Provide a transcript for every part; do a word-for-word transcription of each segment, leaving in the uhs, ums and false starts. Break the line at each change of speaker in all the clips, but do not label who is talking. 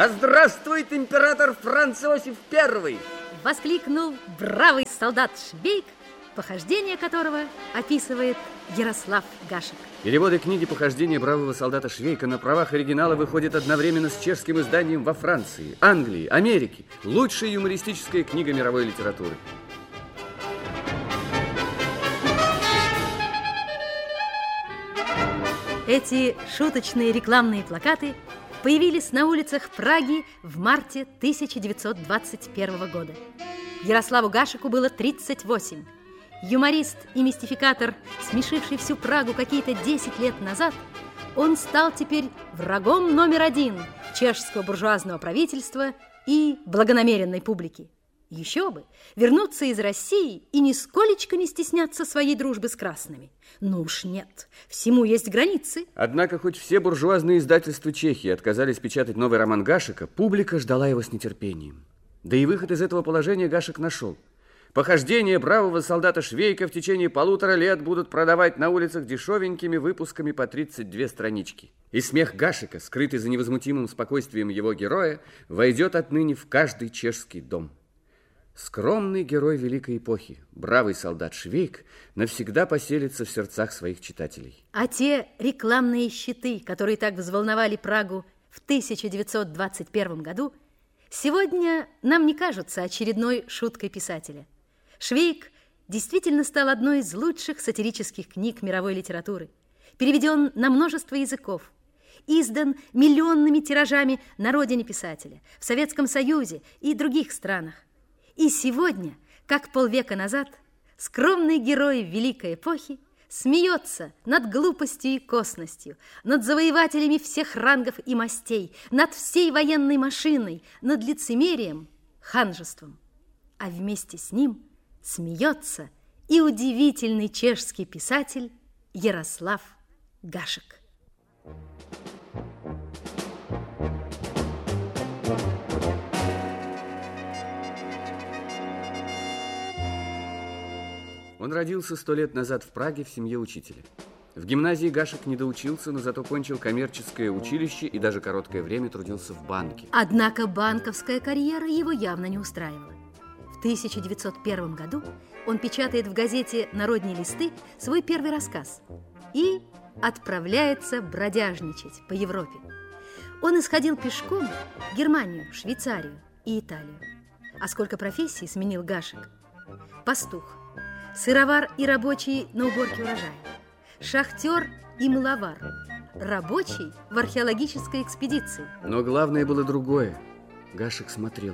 Да здравствует император Франц Иосиф Первый!
Воскликнул бравый солдат Швейк, похождение которого описывает Ярослав Гашек.
Переводы книги «Похождения бравого солдата Швейка» на правах оригинала выходят одновременно с чешским изданием во Франции, Англии, Америке. Лучшая юмористическая книга мировой литературы.
Эти шуточные рекламные плакаты появились на улицах Праги в марте тысяча девятьсот двадцать первого года. Ярославу Гашеку было тридцать восемь. Юморист и мистификатор, смешивший всю Прагу какие-то десять лет назад, он стал теперь врагом номер один чешского буржуазного правительства и благонамеренной публики. Еще бы, вернуться из России и нисколечко не стесняться своей дружбы с красными. Ну уж нет, всему есть границы.
Однако, хоть все буржуазные издательства Чехии отказались печатать новый роман Гашека, публика ждала его с нетерпением. Да и выход из этого положения Гашек нашел. Похождения бравого солдата Швейка в течение полутора лет будут продавать на улицах дешевенькими выпусками по тридцать две странички. И смех Гашека, скрытый за невозмутимым спокойствием его героя, войдет отныне в каждый чешский дом. Скромный герой великой эпохи, бравый солдат Швейк, навсегда поселится в сердцах своих читателей.
А те рекламные щиты, которые так взволновали Прагу в тысяча девятьсот двадцать первом году, сегодня нам не кажутся очередной шуткой писателя. Швейк действительно стал одной из лучших сатирических книг мировой литературы, переведен на множество языков, издан миллионными тиражами на родине писателя, в Советском Союзе и других странах. И сегодня, как полвека назад, скромный герой великой эпохи смеется над глупостью и косностью, над завоевателями всех рангов и мастей, над всей военной машиной, над лицемерием, ханжеством. А вместе с ним смеется и удивительный чешский писатель Ярослав Гашек.
Он родился сто лет назад в Праге в семье учителя. В гимназии Гашек не доучился, но зато кончил коммерческое училище и даже короткое время трудился в банке.
Однако банковская карьера его явно не устраивала. В тысяча девятьсот первом году он печатает в газете «Народные листы» свой первый рассказ и отправляется бродяжничать по Европе. Он исходил пешком в Германию, Швейцарию и Италию. А сколько профессий сменил Гашек? Пастух, сыровар и рабочий на уборке урожая, шахтер и мыловар, рабочий в археологической экспедиции.
Но главное было другое. Гашек смотрел.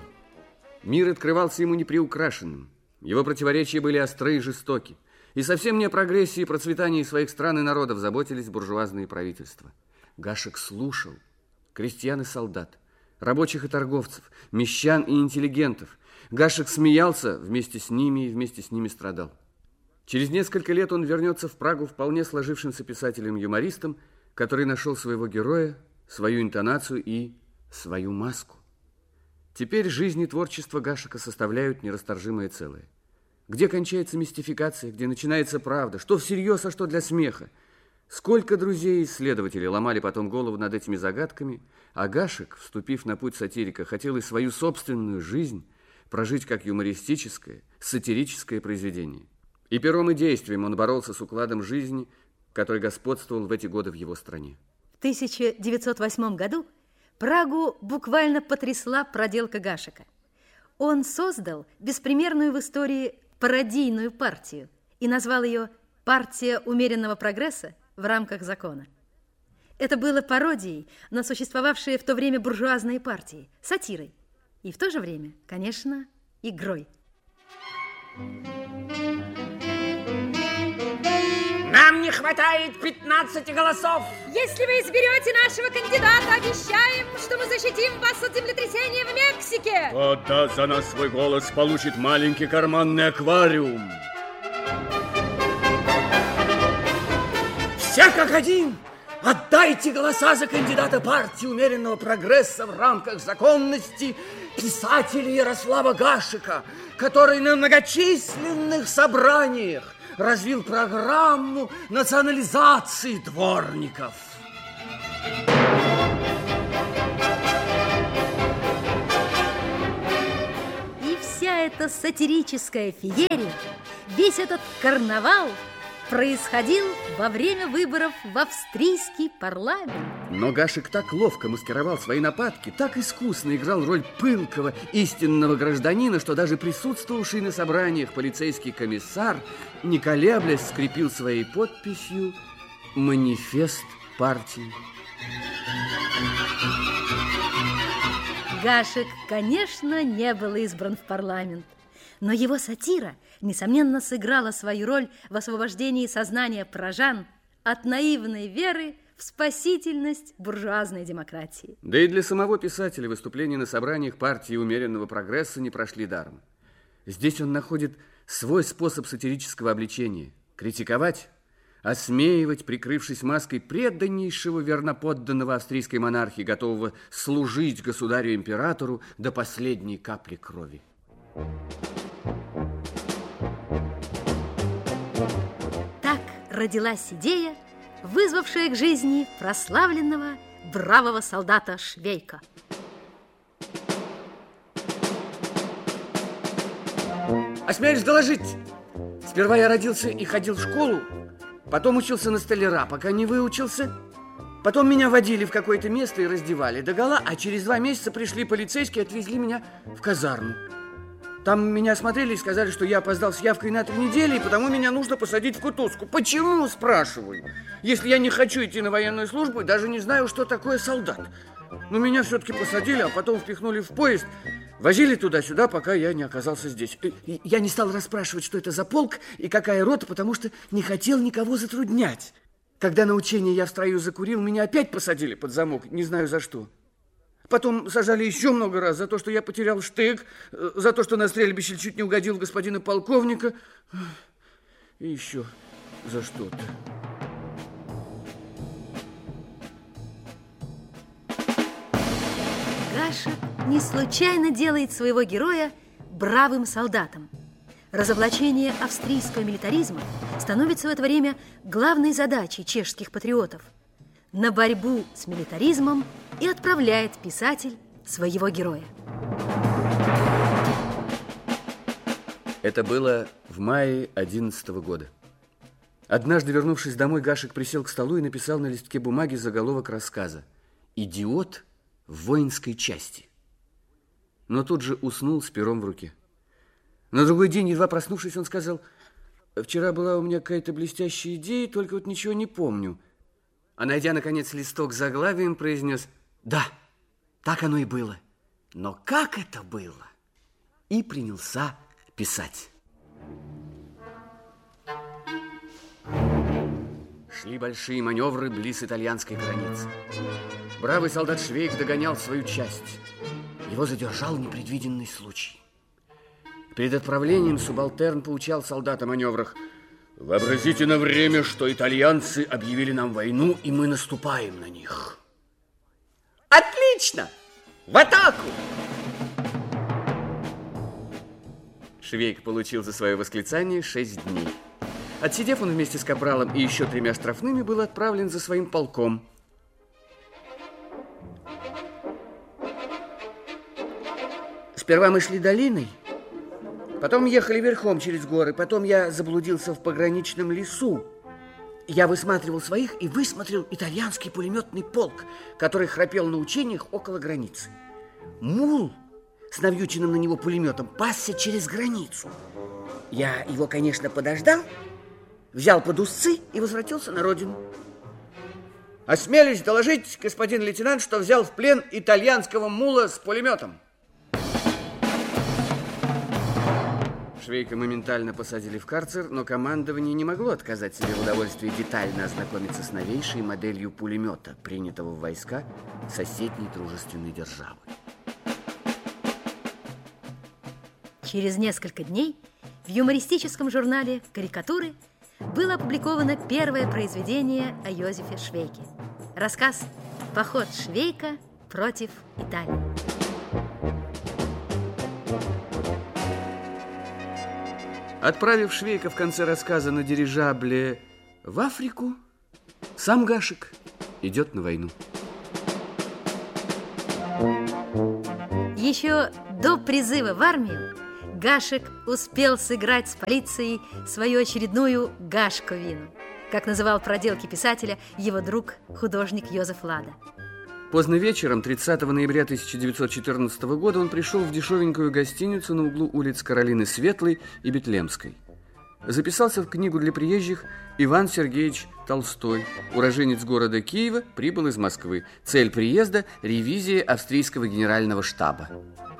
Мир открывался ему неприукрашенным. Его противоречия были остры и жестоки. И совсем не о прогрессии и процветании своих стран и народов заботились буржуазные правительства. Гашек слушал крестьян и солдат, рабочих и торговцев, мещан и интеллигентов. Гашек смеялся вместе с ними и вместе с ними страдал. Через несколько лет он вернется в Прагу вполне сложившимся писателем-юмористом, который нашел своего героя, свою интонацию и свою маску. Теперь жизнь и творчество Гашека составляют нерасторжимое целое. Где кончается мистификация, где начинается правда, что всерьез, а что для смеха. Сколько друзей и исследователей ломали потом голову над этими загадками, а Гашек, вступив на путь сатирика, хотел и свою собственную жизнь прожить как юмористическое, сатирическое произведение. И пером и действием он боролся с укладом жизни, который господствовал в эти годы в его стране.
В тысяча девятьсот восьмом году Прагу буквально потрясла проделка Гашека. Он создал беспримерную в истории пародийную партию и назвал ее «Партия умеренного прогресса в рамках закона». Это было пародией на существовавшие в то время буржуазные партии, сатирой и в то же время, конечно, игрой.
Нам не хватает пятнадцати голосов.
Если вы изберете нашего кандидата, обещаем, что мы защитим вас от землетрясения в Мексике.
Кто отдаст за нас свой голос, получит маленький карманный аквариум.
Все как один. Отдайте голоса за кандидата партии умеренного прогресса в рамках законности писателя Ярослава Гашека, который на многочисленных собраниях развил программу национализации дворников.
эта сатирическая феерия, весь этот карнавал происходил во время выборов в австрийский парламент.
Но Гашек так ловко маскировал свои нападки, так искусно играл роль пылкого, истинного гражданина, что даже присутствовавший на собраниях полицейский комиссар, не колеблясь, скрепил своей подписью манифест партии.
Гашек, конечно, не был избран в парламент, но его сатира, несомненно, сыграла свою роль в освобождении сознания парижан от наивной веры в спасительность буржуазной демократии.
Да и для самого писателя выступления на собраниях партии умеренного прогресса не прошли даром. Здесь он находит свой способ сатирического обличения – критиковать, осмеивать, прикрывшись маской преданнейшего верноподданного австрийской монархии, готового служить государю-императору до последней капли крови.
Так родилась идея, вызвавшая к жизни прославленного бравого солдата Швейка.
Осмелюсь доложить. Сперва я родился и ходил в школу, потом учился на столяра, пока не выучился. Потом меня водили в какое-то место и раздевали догола, а через два месяца пришли полицейские и отвезли меня в казарму. Там меня осмотрели и сказали, что я опоздал с явкой на три недели, и потому меня нужно посадить в кутузку. Почему, спрашиваю, если я не хочу идти на военную службу и даже не знаю, что такое солдат? Но меня все-таки посадили, а потом впихнули в поезд, возили туда-сюда, пока я не оказался здесь. И я не стал расспрашивать, что это за полк и какая рота, потому что не хотел никого затруднять. Когда на учении я в строю закурил, меня опять посадили под замок, не знаю за что. Потом сажали еще много раз за то, что я потерял штык, за то, что на стрельбище чуть не угодил господина полковника, и еще за что-то.
Гашек не случайно делает своего героя бравым солдатом. Разоблачение австрийского милитаризма становится в это время главной задачей чешских патриотов. На борьбу с милитаризмом и отправляет писатель своего героя.
Это было в мае одиннадцатого года. Однажды, вернувшись домой, Гашек присел к столу и написал на листке бумаги заголовок рассказа «Идиот в воинской части». Но тут же уснул с пером в руке. На другой день, едва проснувшись, он сказал: «Вчера была у меня какая-то блестящая идея, только вот ничего не помню». А найдя, наконец, листок с заглавием, произнес: «Да, так оно и было. Но как это было?» И принялся писать. Шли большие маневры близ итальянской границы. Бравый солдат Швейк догонял свою часть. Его задержал непредвиденный случай. Перед отправлением субалтерн поучал солдат о маневрах. «Вообразите на время, что итальянцы объявили нам войну, и мы наступаем на них».
Отлично! В атаку!
Швейк получил за свое восклицание шесть дней. Отсидев, он вместе с капралом и еще тремя штрафными был отправлен за своим полком.
Сперва мы шли долиной, потом ехали верхом через горы, потом я заблудился в пограничном лесу. Я высматривал своих и высмотрел итальянский пулеметный полк, который храпел на учениях около границы. Мул с навьюченным на него пулеметом пасся через границу. Я его, конечно, подождал, взял под узцы и возвратился на родину. Осмелюсь доложить, господин лейтенант, что взял в плен итальянского мула с пулеметом.
Швейка моментально посадили в карцер, но командование не могло отказать себе в удовольствии детально ознакомиться с новейшей моделью пулемета, принятого в войска соседней дружественной державы.
Через несколько дней в юмористическом журнале «Карикатуры» было опубликовано первое произведение о Йозефе Швейке. Рассказ «Поход Швейка против Италии».
Отправив Швейка в конце рассказа на дирижабле в Африку, сам Гашек идет на войну.
Еще до призыва в армию Гашек успел сыграть с полицией свою очередную гашковину, как называл проделки писателя его друг, художник Йозеф Лада.
Поздно вечером, тридцатого ноября тысяча девятьсот четырнадцатого года, он пришел в дешевенькую гостиницу на углу улиц Каролины Светлой и Бетлемской. Записался в книгу для приезжих Иван Сергеевич Толстой, уроженец города Киева, прибыл из Москвы. Цель приезда – ревизия австрийского генерального штаба.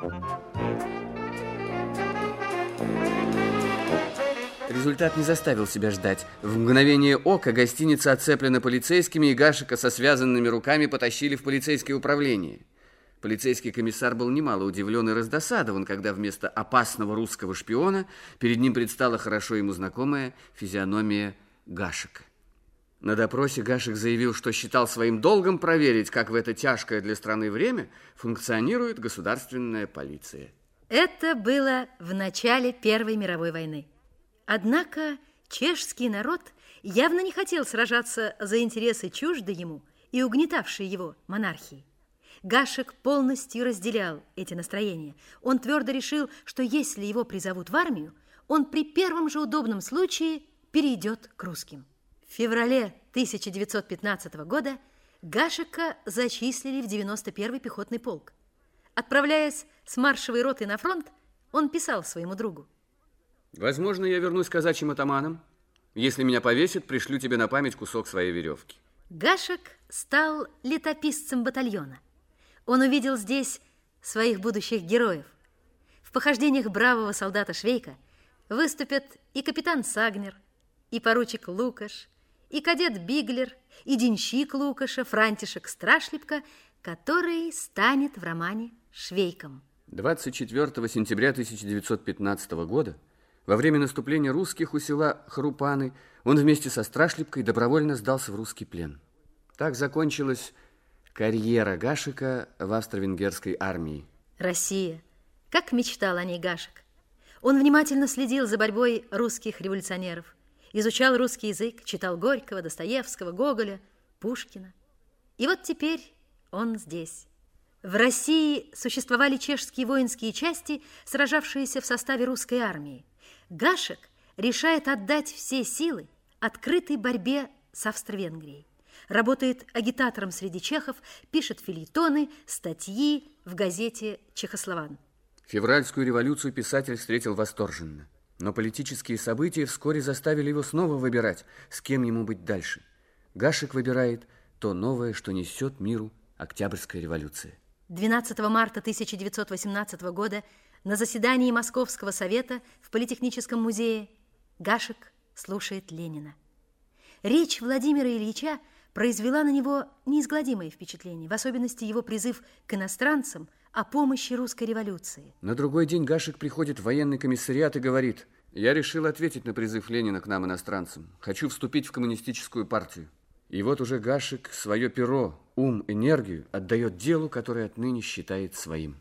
Результат не заставил себя ждать. В мгновение ока гостиница оцеплена полицейскими, и Гашека со связанными руками потащили в полицейское управление. Полицейский комиссар был немало удивлен и раздосадован, когда вместо опасного русского шпиона перед ним предстала хорошо ему знакомая физиономия Гашека. На допросе Гашек заявил, что считал своим долгом проверить, как в это тяжкое для страны время функционирует государственная полиция.
Это было в начале Первой мировой войны. Однако чешский народ явно не хотел сражаться за интересы чуждой ему и угнетавшей его монархии. Гашек полностью разделял эти настроения. Он твердо решил, что если его призовут в армию, он при первом же удобном случае перейдет к русским. В феврале тысяча девятьсот пятнадцатого года Гашека зачислили в девяносто первый пехотный полк. Отправляясь с маршевой ротой на фронт, он писал своему другу:
«Возможно, я вернусь казачьим атаманом. Если меня повесят, пришлю тебе на память кусок своей веревки».
Гашек стал летописцем батальона. Он увидел здесь своих будущих героев. В похождениях бравого солдата Швейка выступят и капитан Сагнер, и поручик Лукаш, и кадет Биглер, и денщик Лукаша, Франтишек Страшлепка, который станет в романе Швейком.
двадцать четвёртого сентября тысяча девятьсот пятнадцатого года, во время наступления русских у села Хрупаны, он вместе со Страшлепкой добровольно сдался в русский плен. Так закончилась карьера Гашека в австро-венгерской армии.
Россия. Как мечтал о ней Гашек. Он внимательно следил за борьбой русских революционеров, изучал русский язык, читал Горького, Достоевского, Гоголя, Пушкина. И вот теперь он здесь. В России существовали чешские воинские части, сражавшиеся в составе русской армии. Гашек решает отдать все силы открытой борьбе с Австро-Венгрией. Работает агитатором среди чехов, пишет фельетоны, статьи в газете «Чехослован».
Февральскую революцию писатель встретил восторженно. Но политические события вскоре заставили его снова выбирать, с кем ему быть дальше. Гашек выбирает то новое, что несет миру Октябрьская революция.
двенадцатого марта тысяча девятьсот восемнадцатого года на заседании Московского совета в Политехническом музее Гашек слушает Ленина. Речь Владимира Ильича произвела на него неизгладимое впечатление, в особенности его призыв к иностранцам о помощи русской революции.
На другой день Гашек приходит в военный комиссариат и говорит: «Я решил ответить на призыв Ленина к нам, иностранцам. Хочу вступить в коммунистическую партию». И вот уже Гашек свое перо, ум, энергию отдает делу, которое отныне считает своим.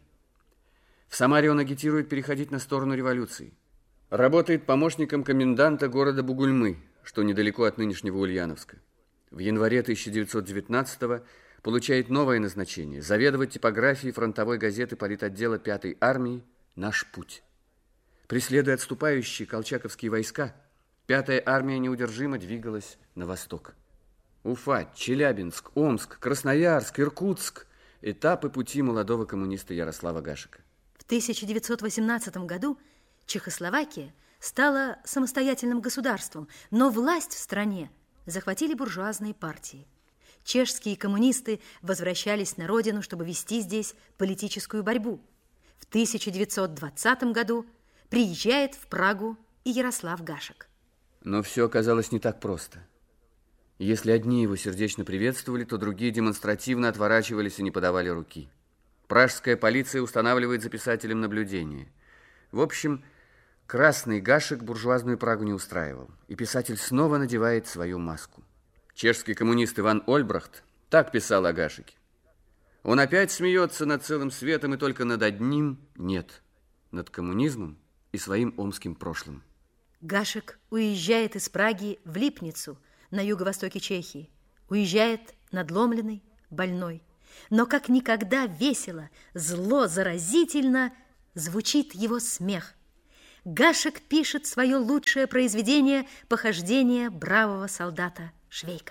В Самаре он агитирует переходить на сторону революции. Работает помощником коменданта города Бугульмы, что недалеко от нынешнего Ульяновска. В январе тысяча девятьсот девятнадцатого получает новое назначение – заведовать типографией фронтовой газеты политотдела пятой армии «Наш путь». Преследуя отступающие колчаковские войска, пятая армия неудержимо двигалась на восток. Уфа, Челябинск, Омск, Красноярск, Иркутск – этапы пути молодого коммуниста Ярослава Гашека.
В тысяча девятьсот восемнадцатом году Чехословакия стала самостоятельным государством, но власть в стране захватили буржуазные партии. Чешские коммунисты возвращались на родину, чтобы вести здесь политическую борьбу. В тысяча девятьсот двадцатом году приезжает в Прагу и Ярослав Гашек.
Но все оказалось не так просто. Если одни его сердечно приветствовали, то другие демонстративно отворачивались и не подавали руки. Пражская полиция устанавливает за писателем наблюдение. В общем, красный Гашек буржуазную Прагу не устраивал, и писатель снова надевает свою маску. Чешский коммунист Иван Ольбрахт так писал о Гашеке: «Он опять смеется над целым светом, и только над одним нет – над коммунизмом и своим омским прошлым».
Гашек уезжает из Праги в Липницу на юго-востоке Чехии. Уезжает надломленный, больной. Но как никогда весело, зло, заразительно звучит его смех. Гашек пишет свое лучшее произведение «Похождение бравого солдата Швейка».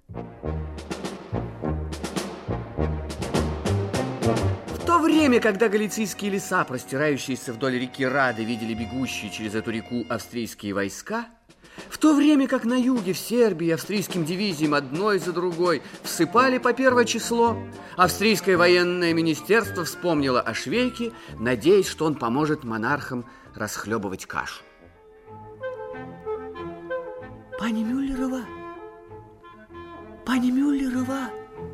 В то время, когда галицийские леса, простирающиеся вдоль реки Рады, видели бегущие через эту реку австрийские войска, в то время как на юге, в Сербии, австрийским дивизиям одной за другой всыпали по первое число, австрийское военное министерство вспомнило о Швейке, надеясь, что он поможет монархам расхлебывать кашу.
Пани Мюллерова, пани Мюллерова,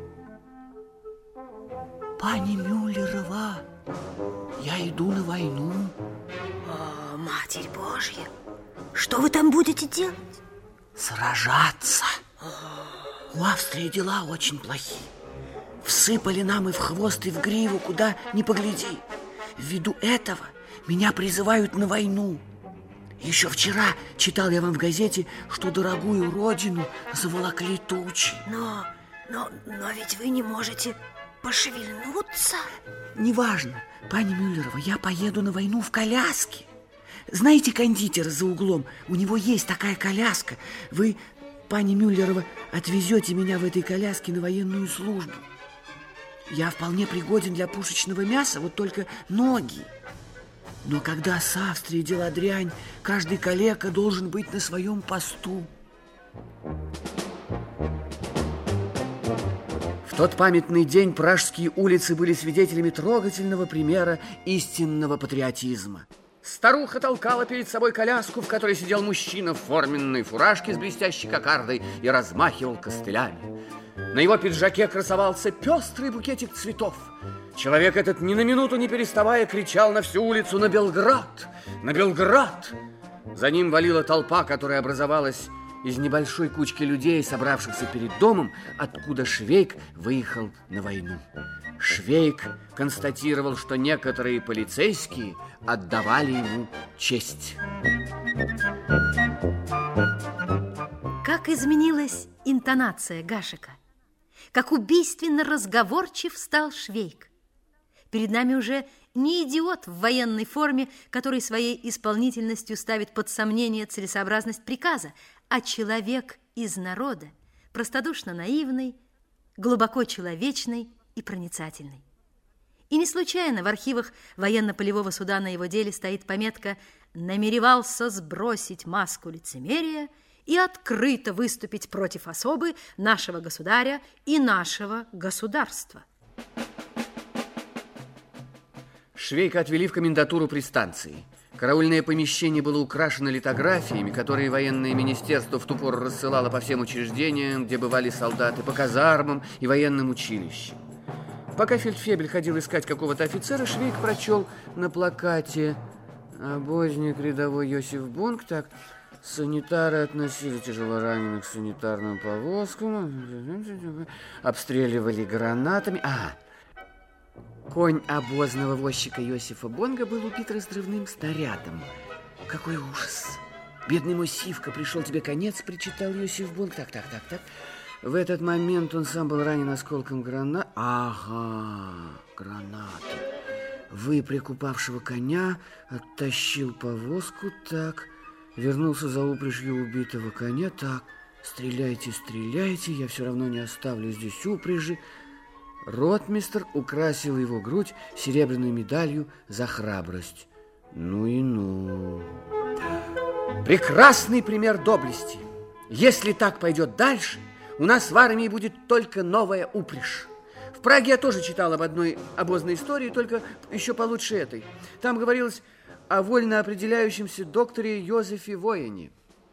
пани Мюллерова, я иду на войну.
О, Матерь Божья! Что вы там будете делать?
Сражаться. У Австрии дела очень плохие. Всыпали нам и в хвост, и в гриву, куда ни погляди. Ввиду этого меня призывают на войну. Еще вчера читал я вам в газете, что дорогую родину заволокли тучи.
Но, но, но ведь вы не можете пошевельнуться.
Неважно, пани Мюллерова, я поеду на войну в коляске. Знаете кондитера за углом? У него есть такая коляска. Вы, пани Мюллерова, отвезете меня в этой коляске на военную службу. Я вполне пригоден для пушечного мяса, вот только ноги. Но когда с Австрией дела дрянь, каждый калека должен быть на своем посту.
В тот памятный день пражские улицы были свидетелями трогательного примера истинного патриотизма. Старуха толкала перед собой коляску, в которой сидел мужчина в форменной фуражке с блестящей кокардой и размахивал костылями. На его пиджаке красовался пестрый букетик цветов. Человек этот ни на минуту не переставая кричал на всю улицу: «На Белград! На Белград!» За ним валила толпа, которая образовалась из небольшой кучки людей, собравшихся перед домом, откуда Швейк выехал на войну. Швейк констатировал, что некоторые полицейские отдавали ему честь.
Как изменилась интонация Гашека, как убийственно разговорчив стал Швейк. Перед нами уже не идиот в военной форме, который своей исполнительностью ставит под сомнение целесообразность приказа, а человек из народа, простодушно наивный, глубоко человечный и проницательный. И не случайно в архивах военно-полевого суда на его деле стоит пометка «Намеревался сбросить маску лицемерия и открыто выступить против особы нашего государя и нашего государства».
Швейка отвели в комендатуру при станции. Караульное помещение было украшено литографиями, которые военное министерство в ту пору рассылало по всем учреждениям, где бывали солдаты, по казармам и военным училищам. Пока фельдфебель ходил искать какого-то офицера, Швейк прочел на плакате: «Обозник рядовой Йосиф Бунг, так, санитары относили тяжелораненых к санитарным повозкам, обстреливали гранатами». А, конь обозного возчика Йосифа Бонга был убит разрывным снарядом. Какой ужас! Бедный мой Сивка, пришел тебе конец, причитал Йосиф Бонг. Так, так, так, так. В этот момент он сам был ранен осколком гранат. Ага, гранаты. Выпряг упавшего коня, оттащил повозку, так, вернулся за упряжью убитого коня, так, стреляйте, стреляйте, я все равно не оставлю здесь упряжи. Ротмистр украсил его грудь серебряной медалью за храбрость. Ну и ну. Прекрасный пример доблести. Если так пойдет дальше, у нас в армии будет только новая упряжь. В Праге я тоже читал об одной обозной истории, только еще получше этой. Там говорилось о вольно определяющемся докторе Йозефе Воине.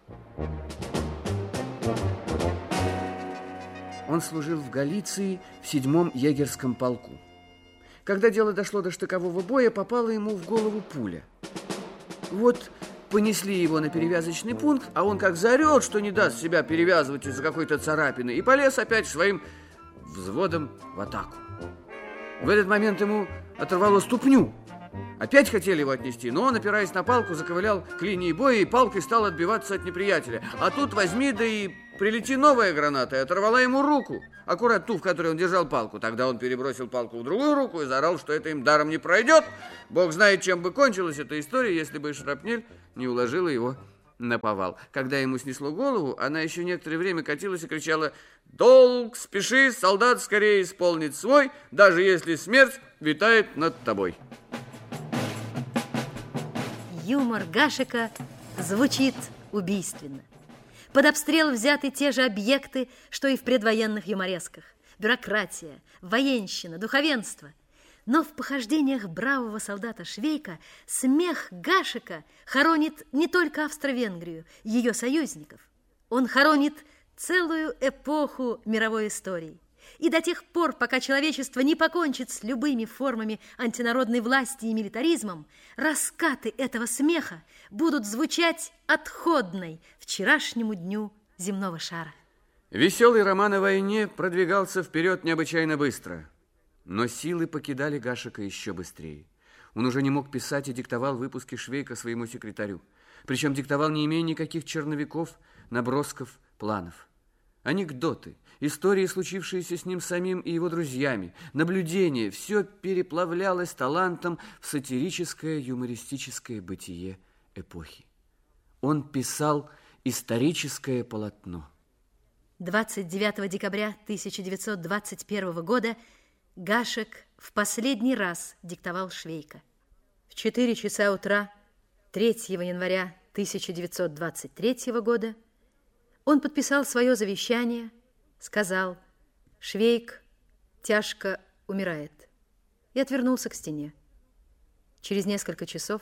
Он служил в Галиции в седьмом егерском полку. Когда дело дошло до штыкового боя, попала ему в голову пуля. Вот понесли его на перевязочный пункт, а он как заорет, что не даст себя перевязывать из-за какой-то царапины, и полез опять своим взводом в атаку. В этот момент ему оторвало ступню. Опять хотели его отнести, но он, опираясь на палку, заковылял к линии боя и палкой стал отбиваться от неприятеля. А тут возьми, да и прилети новая граната и оторвала ему руку, аккурат ту, в которой он держал палку. Тогда он перебросил палку в другую руку и заорал, что это им даром не пройдет. Бог знает, чем бы кончилась эта история, если бы шрапнель не уложила его наповал. Когда ему снесло голову, она еще некоторое время катилась и кричала: «Долг, спеши, солдат, скорее исполнить свой, даже если смерть витает над тобой».
Юмор Гашека звучит убийственно. Под обстрел взяты те же объекты, что и в предвоенных юморесках: бюрократия, военщина, духовенство. Но в похождениях бравого солдата Швейка смех Гашека хоронит не только Австро-Венгрию, ее союзников. Он хоронит целую эпоху мировой истории. И до тех пор, пока человечество не покончит с любыми формами антинародной власти и милитаризмом, раскаты этого смеха будут звучать отходной вчерашнему дню земного шара.
Веселый роман о войне продвигался вперед необычайно быстро. Но силы покидали Гашека еще быстрее. Он уже не мог писать и диктовал выпуски Швейка своему секретарю. Причем диктовал, не имея никаких черновиков, набросков, планов. Анекдоты, истории, случившиеся с ним самим и его друзьями, наблюдения — все переплавлялось талантом в сатирическое юмористическое бытие эпохи. Он писал историческое полотно.
двадцать девятого декабря тысяча девятьсот двадцать первого года Гашек в последний раз диктовал Швейка. В четыре часа утра третьего января тысяча девятьсот двадцать третьего года он подписал свое завещание, сказал: «Швейк тяжко умирает», и отвернулся к стене. Через несколько часов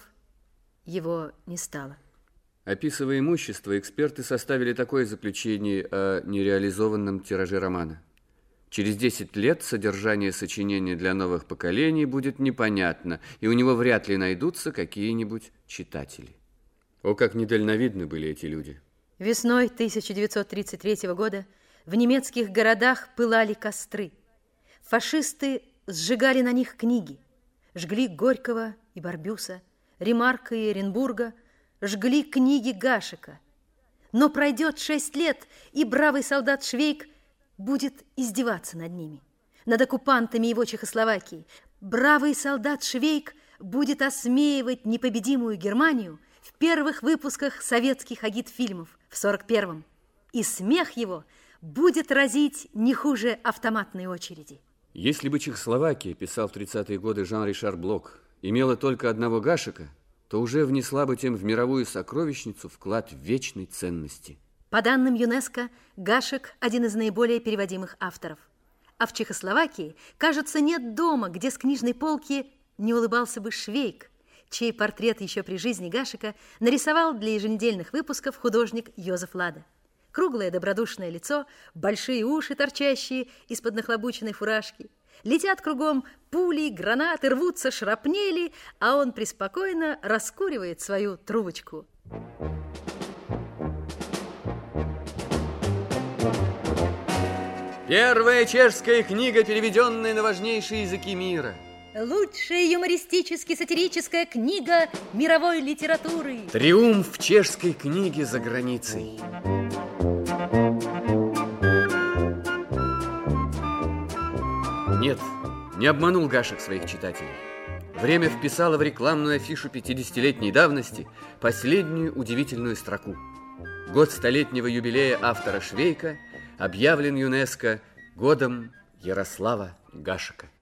его не стало.
Описывая имущество, эксперты составили такое заключение о нереализованном тираже романа. Через десять лет содержание сочинения для новых поколений будет непонятно, и у него вряд ли найдутся какие-нибудь читатели. О, как недальновидны были эти люди!
Весной тысяча девятьсот тридцать третьего года в немецких городах пылали костры. Фашисты сжигали на них книги. Жгли Горького и Барбюса, Ремарка и Оренбурга, жгли книги Гашека. Но пройдет шесть лет, и бравый солдат Швейк будет издеваться над ними, над оккупантами его Чехословакии. Бравый солдат Швейк будет осмеивать непобедимую Германию в первых выпусках советских агитфильмов в сорок первом. И смех его будет разить не хуже автоматной очереди.
Если бы Чехословакия, писал в тридцатые годы Жан-Ришар Блок, имела только одного Гашека, то уже внесла бы тем в мировую сокровищницу вклад вечной ценности.
По данным ЮНЕСКО, Гашек – один из наиболее переводимых авторов. А в Чехословакии, кажется, нет дома, где с книжной полки не улыбался бы Швейк, чей портрет еще при жизни Гашека нарисовал для еженедельных выпусков художник Йозеф Лада. Круглое добродушное лицо, большие уши, торчащие из-под нахлобученной фуражки. Летят кругом пули, гранаты, рвутся шрапнели, а он преспокойно раскуривает свою трубочку.
Первая чешская книга, переведенная на важнейшие языки мира.
Лучшая юмористически-сатирическая книга мировой литературы.
Триумф чешской книги за границей. Нет, не обманул Гашек своих читателей. Время вписало в рекламную афишу пятидесятилетней давности последнюю удивительную строку. Год столетнего юбилея автора Швейка объявлен ЮНЕСКО годом Ярослава Гашека.